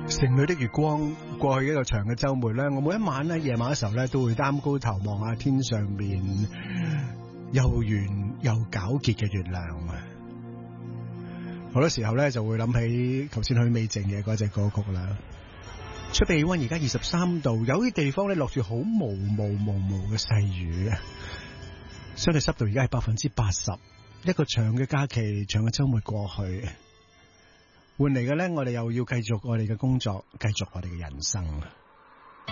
城裏的月光，過去一個長嘅周末咧，我每一晚咧夜晚嘅時候咧，都會擔高頭望下天上面又圓又皎潔嘅月亮啊！好多時候咧就會諗起頭先許美靜嘅嗰隻歌曲啦。出邊氣溫而家23度，有啲地方咧落住好毛嘅細雨啊！相對濕度而家係80%，一個長嘅假期，長嘅周末過去。換嚟嘅咧，我哋又要繼續我哋嘅工作，繼續我哋嘅人生。